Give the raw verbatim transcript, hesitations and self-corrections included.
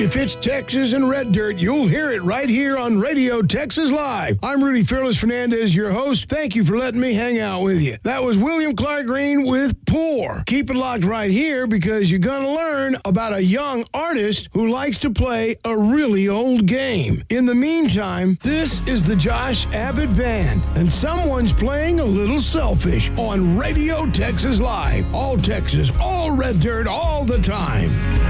If it's Texas and Red Dirt, you'll hear it right here on Radio Texas Live. I'm Rudy Fearless Fernandez, your host. Thank you for letting me hang out with you. That was William Clark Green with Poor. Keep it locked right here because you're going to learn about a young artist who likes to play a really old game. In the meantime, this is the Josh Abbott Band, and someone's playing a little selfish on Radio Texas Live. All Texas, all Red Dirt, all the time.